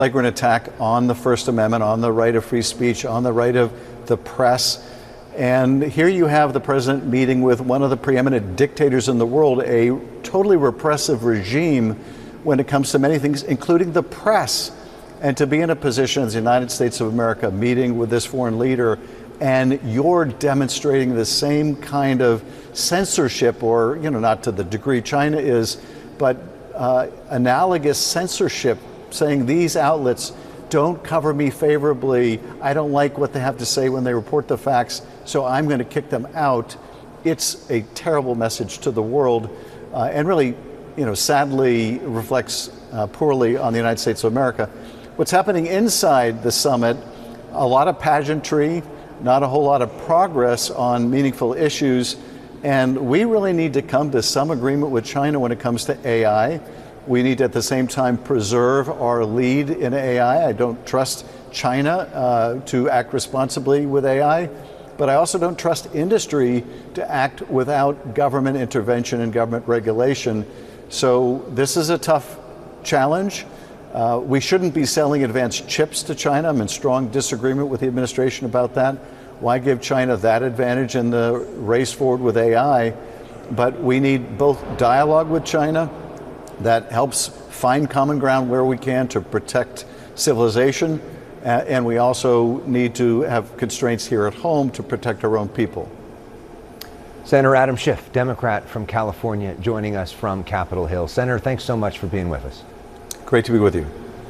flagrant attack on the First Amendment, on the right of free speech, on the right of the press. And here you have the president meeting with one of the preeminent dictators in the world, a totally repressive regime when it comes to many things, including the press. And to be in a position as the United States of America meeting with this foreign leader, and you're demonstrating the same kind of censorship, or, not to the degree China is, but analogous censorship, saying these outlets don't cover me favorably. I don't like what they have to say when they report the facts, so I'm going to kick them out. It's a terrible message to the world, and really, sadly reflects poorly on the United States of America. What's happening inside the summit, a lot of pageantry, not a whole lot of progress on meaningful issues, and we really need to come to some agreement with China when it comes to AI. We need to, at the same time, preserve our lead in AI. I don't trust China to act responsibly with AI, but I also don't trust industry to act without government intervention and government regulation. So this is a tough challenge. We shouldn't be selling advanced chips to China. I'm in strong disagreement with the administration about that. Why give China that advantage in the race forward with AI? But we need both dialogue with China that helps find common ground where we can to protect civilization, and we also need to have constraints here at home to protect our own people. Senator Adam Schiff, Democrat from California, joining us from Capitol Hill. Senator, thanks so much for being with us. Great to be with you.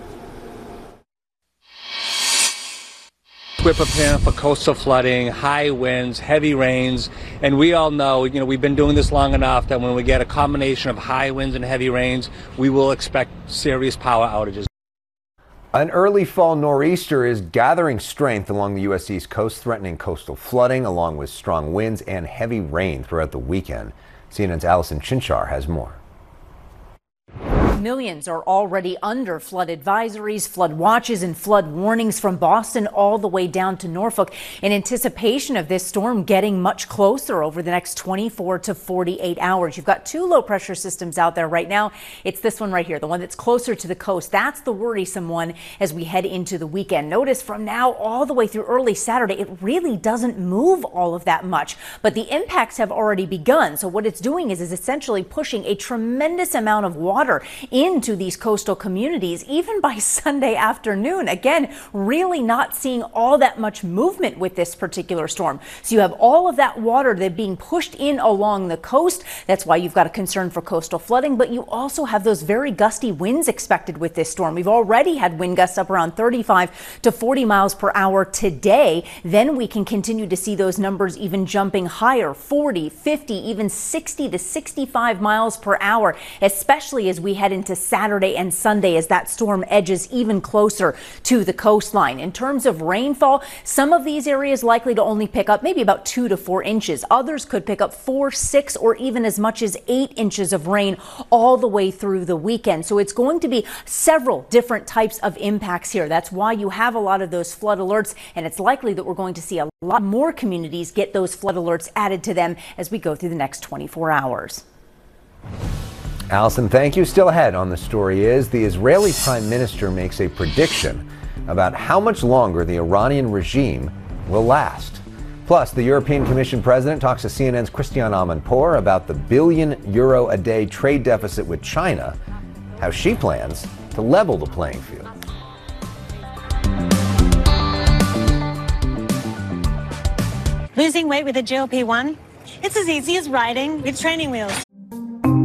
We're preparing for coastal flooding, high winds, heavy rains, and we all know, we've been doing this long enough that when we get a combination of high winds and heavy rains, we will expect serious power outages. An early fall nor'easter is gathering strength along the U.S. East Coast, threatening coastal flooding, along with strong winds and heavy rain throughout the weekend. CNN's Allison Chinchar has more. Millions are already under flood advisories, flood watches, and flood warnings from Boston all the way down to Norfolk in anticipation of this storm getting much closer over the next 24 to 48 hours. You've got two low pressure systems out there right now. It's this one right here, the one that's closer to the coast. That's the worrisome one as we head into the weekend. Notice from now all the way through early Saturday, it really doesn't move all of that much, but the impacts have already begun. So what it's doing is essentially pushing a tremendous amount of water into these coastal communities, even by Sunday afternoon. Again, really not seeing all that much movement with this particular storm. So you have all of that water that being pushed in along the coast. That's why you've got a concern for coastal flooding, but you also have those very gusty winds expected with this storm. We've already had wind gusts up around 35 to 40 miles per hour today. Then we can continue to see those numbers even jumping higher, 40, 50, even 60 to 65 miles per hour, especially as we head into Saturday and Sunday as that storm edges even closer to the coastline. In terms of rainfall, some of these areas likely to only pick up maybe about 2 to 4 inches. Others could pick up 4, 6, or even as much as 8 inches of rain all the way through the weekend. So it's going to be several different types of impacts here. That's why you have a lot of those flood alerts, and it's likely that we're going to see a lot more communities get those flood alerts added to them as we go through the next 24 hours. Allison, thank you. Still ahead on The Story is the Israeli Prime Minister makes a prediction about how much longer the Iranian regime will last. Plus, the European Commission president talks to CNN's Christiane Amanpour about the €1 billion a day trade deficit with China, how she plans to level the playing field. Losing weight with a GLP-1? It's as easy as riding with training wheels.